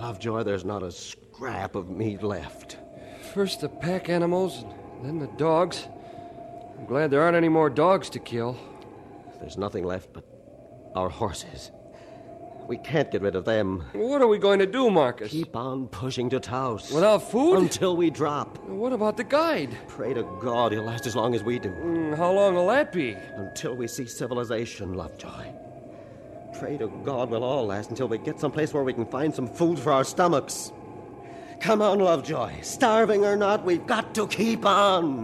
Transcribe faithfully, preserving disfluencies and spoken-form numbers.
Lovejoy, there's not a scrap of meat left. First the pack animals, then the dogs. I'm glad there aren't any more dogs to kill. There's nothing left but our horses. We can't get rid of them. What are we going to do, Marcus? Keep on pushing to Taos. Without food? Until we drop. What about the guide? Pray to God he'll last as long as we do. Mm, how long will that be? Until we see civilization, Lovejoy. Pray to God we'll all last until we get someplace where we can find some food for our stomachs. Come on, Lovejoy. Starving or not, we've got to keep on.